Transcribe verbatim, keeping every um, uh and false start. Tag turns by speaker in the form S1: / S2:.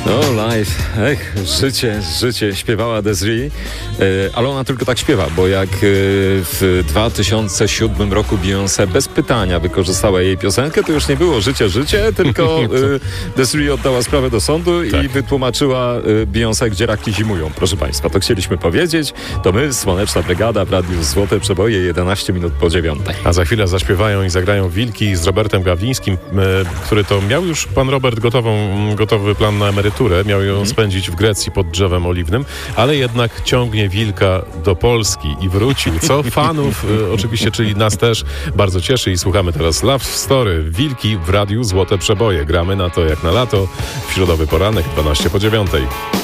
S1: No, live, ech, życie, życie, śpiewała Desiree, e, ale ona tylko tak śpiewa, bo jak e, w dwa tysiące siódmym roku Beyoncé bez pytania wykorzystała jej piosenkę, to już nie było życie, życie, tylko e, Desiree oddała sprawę do sądu tak. i wytłumaczyła e, Beyoncé, gdzie raki zimują, proszę Państwa. To chcieliśmy powiedzieć, to my, Słoneczna Brygada w Radiu Złote Przeboje, jedenaście minut po dziewiątej.
S2: A za chwilę zaśpiewają i zagrają Wilki z Robertem Gawlińskim, e, który to miał już pan Robert gotową, gotowy plan na emeryturę. Miał ją spędzić w Grecji pod drzewem oliwnym, ale jednak ciągnie Wilka do Polski i wrócił, co fanów y, oczywiście, czyli nas też bardzo cieszy i słuchamy teraz Love Story. Wilki w Radiu Złote Przeboje. Gramy na to jak na lato. W środowy poranek, dwanaście po dziewiątej.